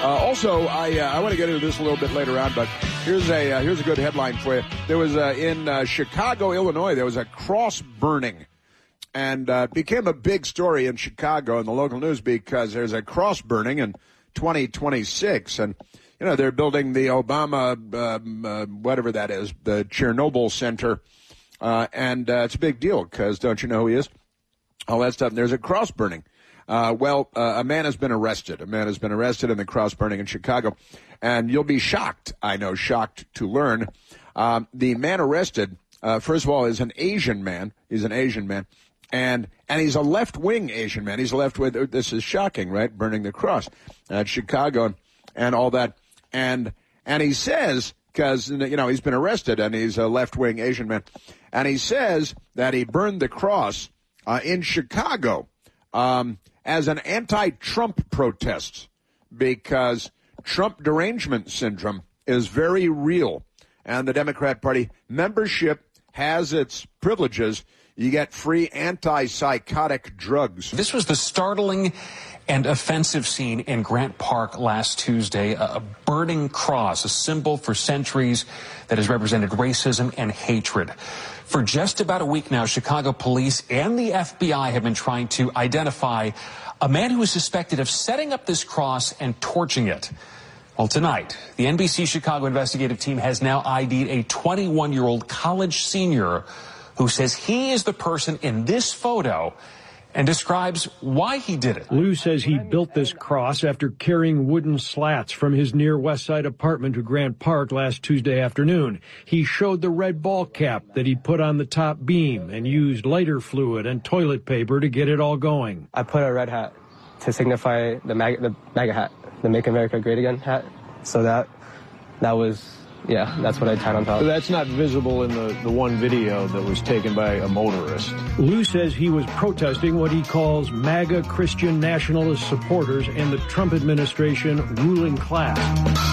Also, I want to get into this a little bit later on, but here's a good headline for you. There was in Chicago, Illinois, there was a cross burning, and became a big story in Chicago in the local news because there's a cross burning in 2026, and they're building the Obama whatever that is, the Chernobyl Center, and it's a big deal because don't you know who he is? All that stuff. And there's a cross burning. A man has been arrested. A man has been arrested in the cross burning in Chicago. And you'll be shocked, shocked to learn. The man arrested, first of all, is an Asian man. He's an Asian man. And he's a left-wing Asian man. He's a left-wing. This is shocking, right? Burning the cross at Chicago and all that. And he says, because, he's been arrested and he's a left-wing Asian man. And he says that he burned the cross in Chicago as an anti-Trump protest because Trump derangement syndrome is very real. And the Democrat Party membership has its privileges. You get free antipsychotic drugs. This was the startling and offensive scene in Grant Park last Tuesday. A burning cross, a symbol for centuries that has represented racism and hatred. For just about a week now, Chicago police and the FBI have been trying to identify a man who is suspected of setting up this cross and torching it. Well, tonight, the NBC Chicago investigative team has now ID'd a 21-year-old college senior who says he is the person in this photo and describes why he did it. Lou says he built this cross after carrying wooden slats from his near West Side apartment to Grant Park last Tuesday afternoon. He showed the red ball cap that he put on the top beam and used lighter fluid and toilet paper to get it all going. I put a red hat to signify the MAGA hat, the Make America Great Again hat. So that was... yeah, that's what I tied on top. That's not visible in the one video that was taken by a motorist. Lou says he was protesting what he calls MAGA Christian nationalist supporters and the Trump administration ruling class.